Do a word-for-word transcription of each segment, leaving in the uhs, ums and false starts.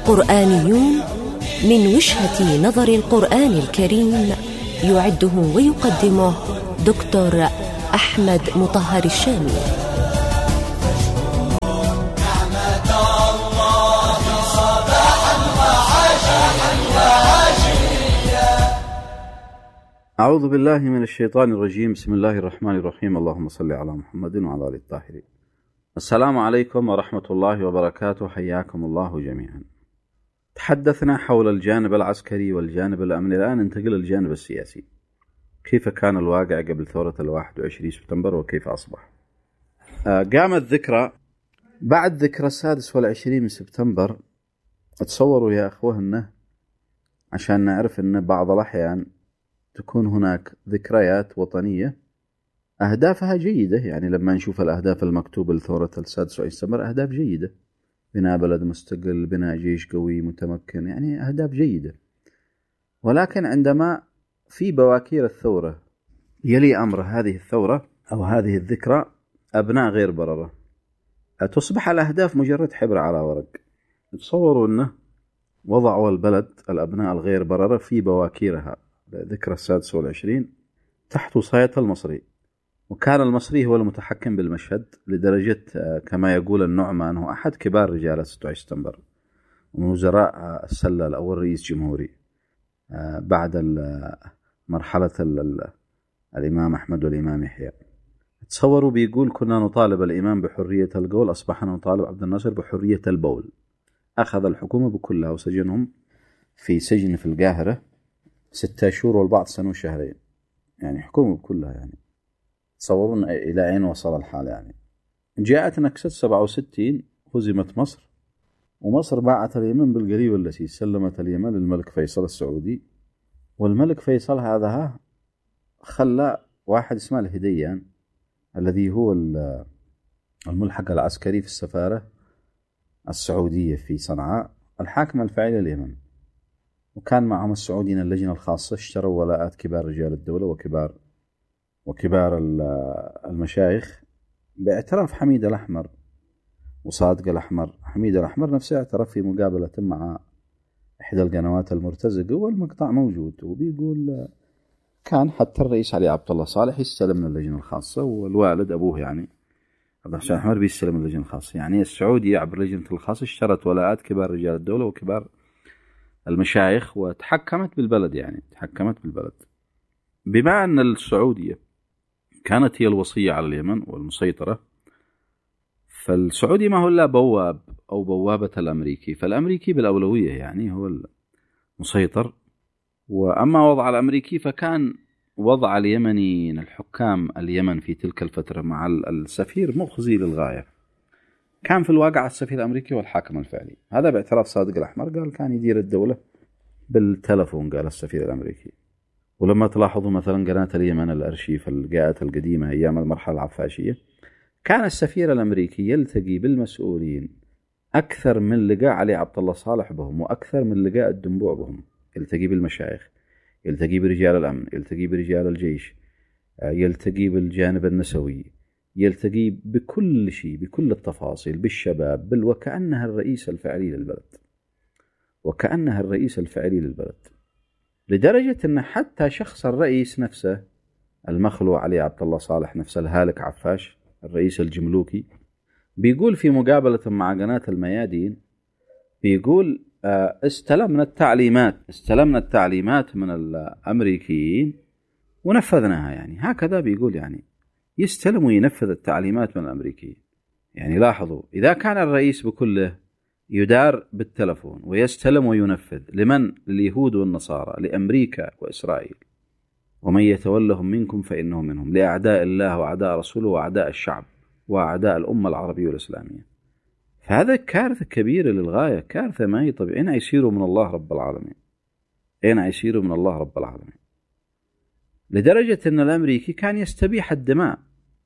قرآنيون من وجهة نظر القرآن الكريم، يعده ويقدمه دكتور أحمد مطهر الشامي. أعوذ بالله من الشيطان الرجيم. بسم الله الرحمن الرحيم. اللهم صل على محمد وعلى آله الطاهرين. السلام عليكم ورحمة الله وبركاته، حياكم الله جميعا. تحدثنا حول الجانب العسكري والجانب الأمني، الآن ننتقل للجانب السياسي. كيف كان الواقع قبل ثورة الواحد وعشرين سبتمبر وكيف أصبح؟ قامت ذكرى بعد ذكرى السادس والعشرين من سبتمبر. تصوروا يا أخوة أنه عشان نعرف أن بعض الأحيان تكون هناك ذكريات وطنية أهدافها جيدة، يعني لما نشوف الأهداف المكتوبة لثورة السادس والعشرين سبتمبر أهداف جيدة، بناء بلد مستقل، بناء جيش قوي متمكن، يعني أهداف جيدة. ولكن عندما في بواكير الثورة يلي أمر هذه الثورة أو هذه الذكرى أبناء غير بررة، تصبح الأهداف مجرد حبر على ورق. تصوروا أنه وضعوا البلد الأبناء الغير بررة في بواكيرها ذكرى السادس والعشرين تحت وصاية المصري، وكان المصري هو المتحكم بالمشهد، لدرجة كما يقول النعمان هو أحد كبار رجال ستة وعشرين سبتمبر ومن وزراء السلة الأول رئيس جمهوري بعد مرحلة الإمام أحمد والإمام يحيى. تصوروا بيقول كنا نطالب الإمام بحرية القول، أصبحنا نطالب عبد الناصر بحرية البول. أخذ الحكومة بكلها وسجنهم في سجن في القاهرة ستة شهور والبعض سنة وشهرين، يعني حكومة بكلها. يعني تصورون إلى أين وصل الحال. يعني جاءت نكسة سبعة وستين، هزمت مصر، ومصر باعت اليمن بالقريب واللسي، سلمت اليمن للملك فيصل السعودي. والملك فيصل هذا خلى واحد اسمه الهديان الذي هو الملحق العسكري في السفارة السعودية في صنعاء الحاكم الفعلي لليمن، وكان معهم السعوديين اللجنة الخاصة، اشتروا ولاءات كبار رجال الدولة وكبار وكبار المشايخ باعتراف حميد الأحمر وصادق الأحمر. حميد الأحمر نفسه اعترف في مقابلة مع إحدى القنوات المرتزقة، والمقطع موجود، وبيقول كان حتى الرئيس علي عبد الله صالح يستلم من اللجنة الخاصة، والوالد أبوه يعني عبد الحسين الأحمر بيستلم من اللجنة الخاصة. يعني السعودية عبر اللجنة الخاصة اشترت ولاءات كبار رجال الدولة وكبار المشايخ وتحكمت بالبلد، يعني تحكمت بالبلد. بما أن السعودية كانت هي الوصية على اليمن والمسيطرة، فالسعودي ما هو إلا بواب أو بوابة الأمريكي، فالأمريكي بالأولوية يعني هو المسيطر. وأما وضع الأمريكي فكان وضع اليمنيين الحكام اليمن في تلك الفترة مع السفير مخزي للغاية. كان في الواقع السفير الأمريكي والحاكم الفعلي، هذا باعتراف صادق الأحمر، قال كان يدير الدولة بالتلفون، قال السفير الأمريكي. ولما تلاحظوا مثلا قناة اليمن الأرشيف القاءات القديمة أيام المرحلة العفاشية، كان السفير الأمريكي يلتقي بالمسؤولين أكثر من لقاء علي عبد الله صالح بهم، وأكثر من لقاء الدنبوع بهم. يلتقي بالمشايخ، يلتقي برجال الأمن، يلتقي برجال الجيش، يلتقي بالجانب النسوي، يلتقي بكل شيء، بكل التفاصيل، بالشباب، بل وكأنها الرئيس الفعلي للبلد، وكأنها الرئيس الفعلي للبلد، لدرجة أن حتى شخص الرئيس نفسه المخلوع علي عبد الله صالح نفسه الهالك عفاش الرئيس الجملوكي، بيقول في مقابلة مع قناة الميادين، بيقول استلمنا التعليمات استلمنا التعليمات من الأمريكيين ونفذناها. يعني هكذا بيقول، يعني يستلم وينفذ التعليمات من الأمريكيين. يعني لاحظوا، إذا كان الرئيس بكله يدار بالتلفون ويستلم وينفذ لمن؟ لليهود والنصارى، لأمريكا وإسرائيل، ومن يتولهم منكم فإنه منهم، لأعداء الله وأعداء رسوله وأعداء الشعب وأعداء الأمة العربية والإسلامية. فهذا كارثة كبيرة للغاية، كارثة ما هي طبيعية. أين يسيروا من الله رب العالمين؟ أين يسيروا من الله رب العالمين؟ لدرجة أن الأمريكي كان يستبيح الدماء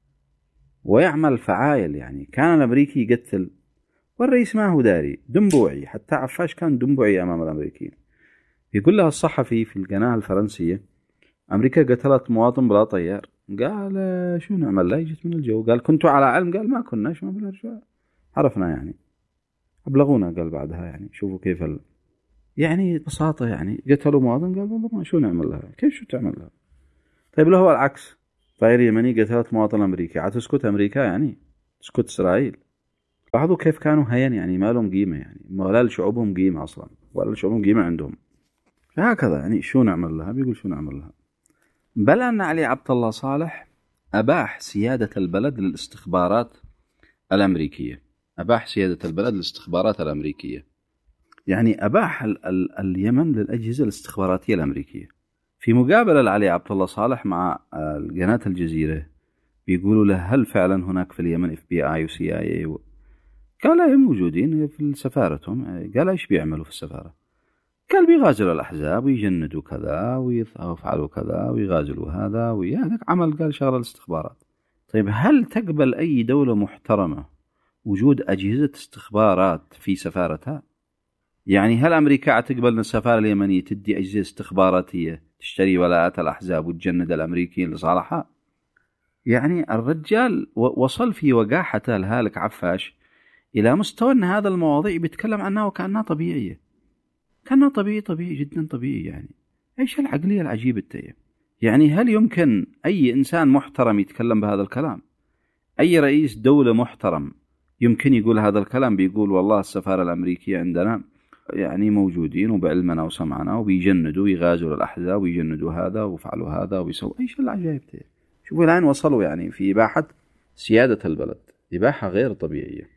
ويعمل فعايل. يعني كان الأمريكي يقتل والرئيس ما هو داري، دنبوعي. حتى عفاش كان دنبوعي أمام الأمريكيين. يقول له الصحفي في القناة الفرنسية أمريكا قتلت مواطن بلا طيار، قال شو نعمل؟ لا يجت من الجو. قال كنتوا على علم؟ قال ما كنا، شو ما بالأرجاء عرفنا. يعني أبلغونا قال بعدها يعني شوفوا كيف ال... يعني ببساطة يعني قتلوا مواطن قال والله ما شو نعمل لها كيف شو تعمل لها. طيب له هو العكس طائرة يمني قتلت مواطن أمريكي عتسكت أمريكا يعني تسكت إسرائيل. لاحظوا كيف كانوا هين يعني ما لهم قيمة يعني ولا لشعوبهم قيمة أصلا ولا لشعوبهم قيمة عندهم. فهكذا يعني شو نعمل لها بيقول شو نعمل لها. بل أن علي عبد الله صالح أباح سيادة البلد للاستخبارات الأمريكية أباح سيادة البلد للاستخبارات الأمريكية يعني أباح ال ال اليمن للأجهزة الاستخباراتية الأمريكية. في مقابلة لعلي عبد الله صالح مع قناة الجزيرة بيقولوا له هل فعلا هناك في اليمن اف بي اي وسي اي و... قال اي موجودين في سفارتهم. قال ايش بيعملوا في السفارة؟ قال بيغازلوا الأحزاب ويجندوا كذا ويفعلوا كذا ويغازلوا هذا ويعني عمل قال شغل الاستخبارات. طيب هل تقبل أي دولة محترمة وجود أجهزة استخبارات في سفارتها؟ يعني هل أمريكا تقبل أن السفارة اليمنية تدي أجهزة استخباراتية تشتري ولاءات الأحزاب وتجند الأمريكيين لصالحها؟ يعني الرجال وصل في وقاحته الهالك عفاش إلى مستوى أن هذا المواضيع بيتكلم عنها وكأنها طبيعية كأنها طبيعي طبيعي جدا طبيعي. يعني إيش العقلية العجيبة التيه؟ يعني هل يمكن أي إنسان محترم يتكلم بهذا الكلام؟ أي رئيس دولة محترم يمكن يقول هذا الكلام؟ بيقول والله السفارة الأمريكية عندنا يعني موجودين وبعلمنا وسمعنا وبيجندوا ويغازلوا الأحزاب ويجندوا هذا وفعلوا هذا وبيسووا إيش العجائب تيه؟ شوفوا الآن وصلوا يعني في إباحة سيادة البلد إباحة غير طبيعية.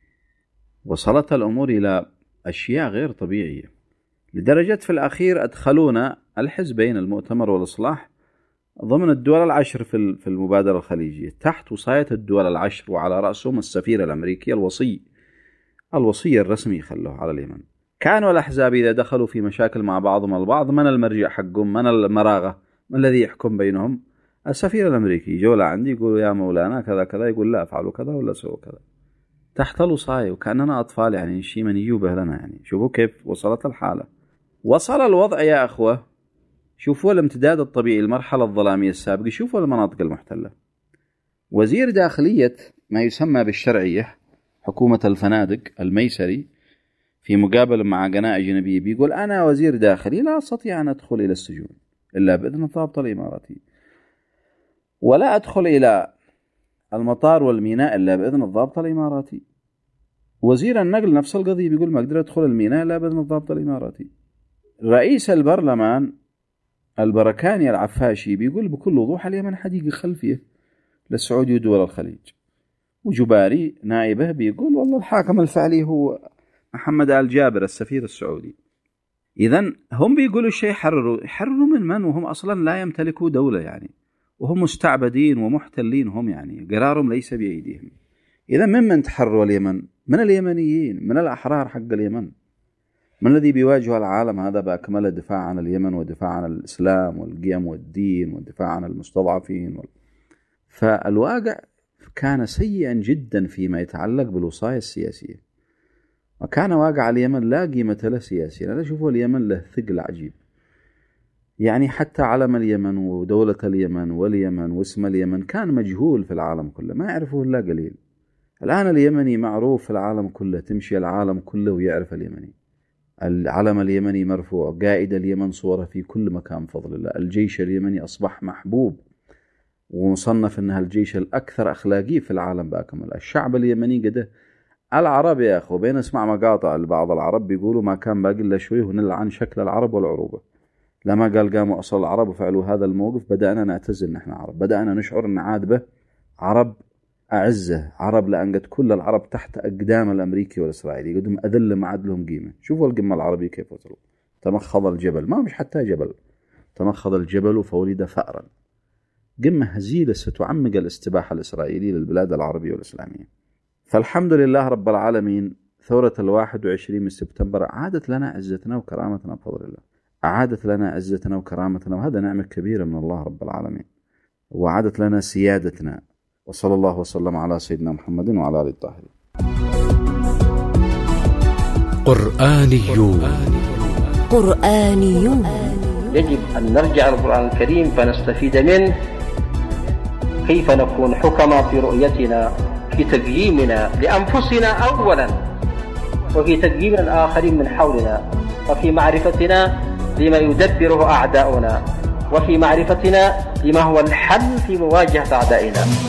وصلت الأمور إلى أشياء غير طبيعية لدرجة في الأخير أدخلونا الحزبين المؤتمر والإصلاح ضمن الدول العشر في المبادرة الخليجية تحت وصاية الدول العشر وعلى رأسهم السفير الأمريكي الوصي الوصي الرسمي خلوه على اليمن. كانوا الأحزاب إذا دخلوا في مشاكل مع بعضهم البعض من المرجع حقهم من المراغة من الذي يحكم بينهم؟ السفير الأمريكي. جولة عندي يقولوا يا مولانا كذا كذا يقول لا أفعلوا كذا ولا سووا كذا تحت الوصاية وكأننا أطفال يعني شيء من يجوبه لنا. يعني شوفوا كيف وصلت الحالة. وصل الوضع يا أخوة. شوفوا الامتداد الطبيعي المرحلة الظلامية السابقة. شوفوا المناطق المحتلة. وزير داخلية ما يسمى بالشرعية حكومة الفنادق الميسري في مقابل مع قناة أجنبية بيقول أنا وزير داخلي لا أستطيع أن أدخل إلى السجون إلا بإذن الضابط الإماراتي ولا أدخل إلى المطار والميناء إلا بإذن الضابط الإماراتي. وزير النقل نفس القضية بيقول ما أقدر أدخل الميناء إلا بإذن الضابط الإماراتي. رئيس البرلمان البركاني العفاشي بيقول بكل وضوح اليمن حديقة خلفية للسعودية ودول الخليج. وجباري نائبه بيقول والله الحاكم الفعلي هو محمد آل جابر السفير السعودي. إذن هم بيقولوا الشيء حرروا حرروا من من وهم أصلا لا يمتلكوا دولة يعني وهم مستعبدين ومحتلين هم يعني قرارهم ليس بأيديهم. إذا من من تحرروا اليمن؟ من اليمنيين من الأحرار حق اليمن من الذي بيواجه العالم هذا بأكمله دفاع عن اليمن ودفاع عن الإسلام والقيم والدين والدفاع عن المستضعفين وال... فالواقع كان سيئا جدا فيما يتعلق بالوصاية السياسية وكان واقع اليمن لا قيمة له سياسيا. أنا شوفوا اليمن له ثقل عجيب يعني حتى علم اليمن ودولة اليمن واليمن واسم اليمن كان مجهول في العالم كله ما يعرفه إلا قليل. الآن اليمني معروف في العالم كله تمشي العالم كله ويعرف اليمني. العلم اليمني مرفوع قائد اليمن صورة في كل مكان بفضل الله. الجيش اليمني أصبح محبوب ومصنف أنها الجيش الأكثر أخلاقي في العالم بأكمل. الشعب اليمني قده العرب يا أخو بين اسمع مقاطع لبعض العرب بيقولوا ما كان باقي إلا شوي ونلعن شكل العرب والعروبة. لما قال قاموا أصل العرب وفعلوا هذا الموقف بدأنا نعتزل نحن عرب بدأنا نشعر أن عاد به عرب أعزة عرب لأن قد كل العرب تحت أقدام الأمريكي والإسرائيلي قدهم أذل ما عاد لهم قيمة. شوفوا القمة العربية كيف وصلوا. تمخض الجبل ما مش حتى جبل تمخض الجبل فولد فأرا. قمة هزيلة ستعمق الاستباحة الإسرائيلية للبلاد العربية والإسلامية. فالحمد لله رب العالمين ثورة الواحد وعشرين من سبتمبر عادت لنا عزتنا وكرامتنا بفضل الله أعادت لنا عزتنا وكرامتنا وهذا نعمة كبيرة من الله رب العالمين وعادت لنا سيادتنا. وصلى الله وسلم على سيدنا محمد وعلى آله الطاهرين. قرآنيون قرآنيون يجب أن نرجع القرآن الكريم فنستفيد منه كيف نكون حكما في رؤيتنا في تقييمنا لأنفسنا أولا وفي تقييم الآخرين من حولنا، وفي معرفتنا لما يدبره أعداؤنا، وفي معرفتنا لما هو الحل في مواجهة أعدائنا.